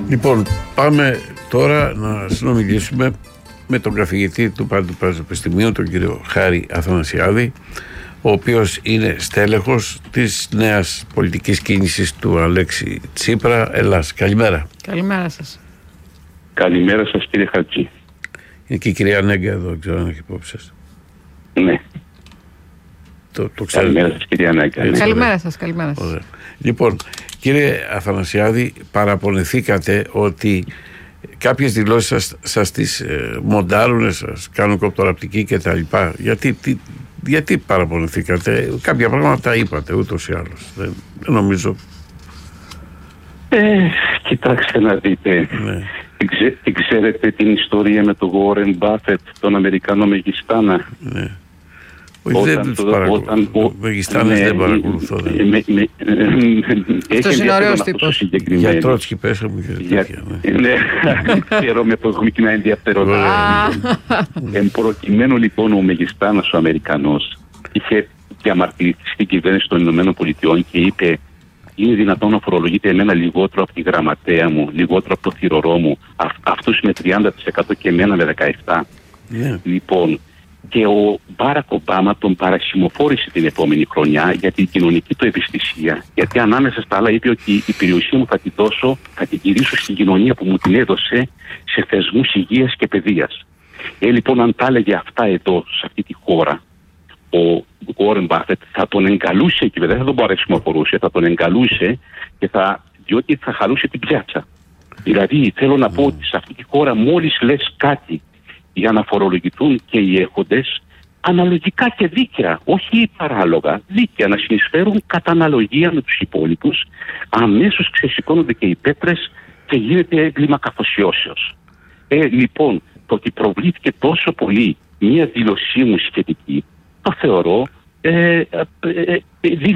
Λοιπόν, πάμε τώρα να συνομιλήσουμε με τον καθηγητή του Πανεπιστημίου, τον κύριο Χάρη Αθανασιάδη, ο οποίος είναι στέλεχος της νέας πολιτικής κίνησης του Αλέξη Τσίπρα Ελλάς. Καλημέρα. Καλημέρα σας. Καλημέρα σας, κύριε Χατζή. Είναι και η κυρία Νέγκα εδώ, δεν ξέρω αν έχει υπόψη σας. Ναι. Το καλημέρα σας, κυρία Νέγκα. Καλημέρα σας, καλημέρα σας. Ωραία. Λοιπόν, κύριε Αθανασιάδη, παραπονεθήκατε ότι κάποιες δηλώσεις σας τις μοντάρουν, σας κάνουν κοπτοραπτική κτλ. Γιατί παραπονεθήκατε? Κάποια πράγματα τα είπατε ούτως ή άλλως. Δεν νομίζω. Κοιτάξτε να δείτε. Ναι. Ξέρετε την ιστορία με τον Warren Buffett, τον Αμερικανό μεγιστάνα? Ναι. Δεν τους παρακολουθώ. Μεγιστάνες δεν παρακολουθώ. Αυτός είναι ωραίος τύπος. Για Τρότσκι πέσα μου και τέτοια. Ναι, χαίρομαι που έχουμε κοινά ενδιαφέροντα. Εν προκειμένου λοιπόν ο μεγιστάνας ο Αμερικανός είχε διαμαρτυρηθεί στην κυβέρνηση των Ηνωμένων Πολιτειών και είπε: είναι δυνατόν να φορολογείται εμένα λιγότερο από τη γραμματέα μου, λιγότερο από το θυρωρό μου, αυτούς με 30% και εμένα με 17%. Yeah. Λοιπόν, και ο Μπάρακ Ομπάμα τον παρασημοφόρησε την επόμενη χρονιά για την κοινωνική του ευαισθησία. Γιατί ανάμεσα στα άλλα είπε ότι η περιουσία μου θα την γυρίσω στην κοινωνία που μου την έδωσε, σε θεσμούς υγείας και παιδείας. Λοιπόν, αν τα έλεγε αυτά εδώ, σε αυτή τη χώρα, ο Warren Buffett θα τον εγκαλούσε και δεν θα τον παρασημοφορούσε, θα τον εγκαλούσε διότι θα χαλούσε την πιάτσα. Δηλαδή, θέλω να πω ότι σε αυτή τη χώρα μόλις λες κάτι για να φορολογηθούν και οι έχοντες, αναλογικά και δίκαια, όχι παράλογα, δίκαια να συνεισφέρουν κατά αναλογία με τους υπόλοιπους, αμέσως ξεσηκώνονται και οι πέτρες και γίνεται έγκλημα καθοσιώσεως. Λοιπόν, το ότι προβλήθηκε τόσο πολύ μία δήλωσή μου σχετική, το θεωρώ